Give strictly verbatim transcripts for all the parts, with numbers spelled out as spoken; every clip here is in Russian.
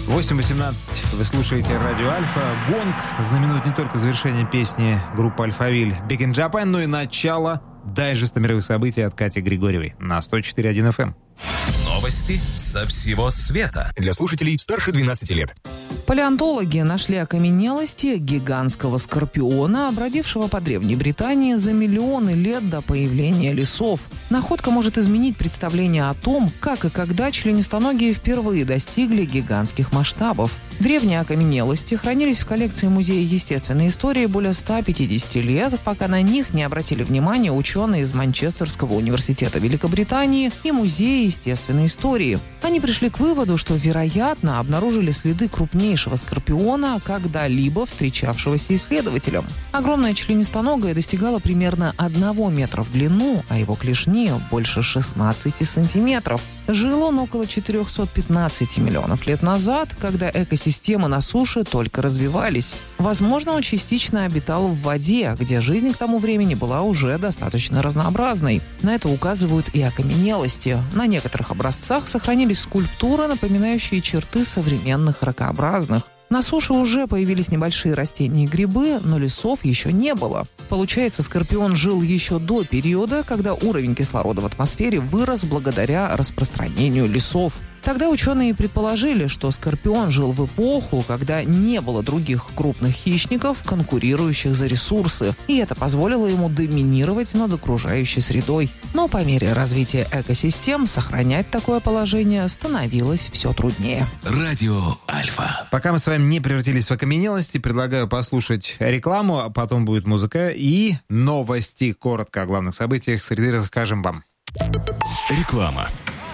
восемь восемнадцать. Вы слушаете радио Альфа. Гонг знаменует не только завершение песни группы Алфавиль «Big in Japan», но и начало дайджеста мировых событий от Кати Григорьевой на сто четыре и один эф эм. Новости со всего света. Для слушателей старше двенадцати лет. Палеонтологи нашли окаменелости гигантского скорпиона, бродившего по Древней Британии за миллионы лет до появления лесов. Находка может изменить представление о том, как и когда членистоногие впервые достигли гигантских масштабов. Древние окаменелости хранились в коллекции Музея естественной истории более ста пятидесяти лет, пока на них не обратили внимания ученые из Манчестерского университета Великобритании и Музея естественной истории. Они пришли к выводу, что, вероятно, обнаружили следы крупнейшего скорпиона, когда-либо встречавшегося исследователям. Огромное членистоногое достигало примерно одного метра в длину, а его клешни больше шестнадцати сантиметров. Жил он около четырехсот пятнадцати миллионов лет назад, когда экосистемы на суше только развивались. Возможно, он частично обитал в воде, где жизнь к тому времени была уже достаточно разнообразной. На это указывают и окаменелости. На некоторых образцах сохранились скульптуры, напоминающие черты современных ракообразных. На суше уже появились небольшие растения и грибы, но лесов еще не было. Получается, скорпион жил еще до периода, когда уровень кислорода в атмосфере вырос благодаря распространению лесов. Тогда ученые предположили, что скорпион жил в эпоху, когда не было других крупных хищников, конкурирующих за ресурсы, и это позволило ему доминировать над окружающей средой. Но по мере развития экосистем сохранять такое положение становилось все труднее. Радио Альфа. Пока мы с вами не превратились в окаменелости, предлагаю послушать рекламу, а потом будет музыка и новости. Коротко о главных событиях среды расскажем вам. Реклама.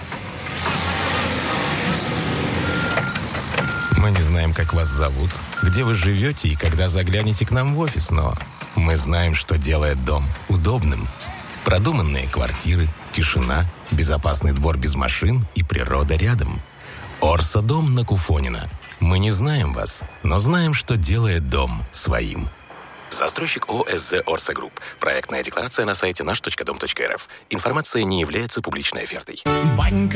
Мы не знаем, как вас зовут, где вы живете и когда заглянете к нам в офис, но мы знаем, что делает дом удобным. Продуманные квартиры, тишина, безопасный двор без машин и природа рядом. Орсо-дом на Куфонина. Мы не знаем вас, но знаем, что делает дом своим. Застройщик ОСЗ «Орсо Групп». Проектная декларация на сайте наш точка дом точка эр эф. Информация не является публичной офертой.